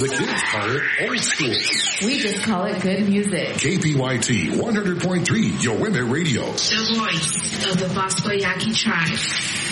The kids call it old school. We just call it good music. KPYT 100.3, Yowembe Radio. The voice of the Bosco Yaqui tribe.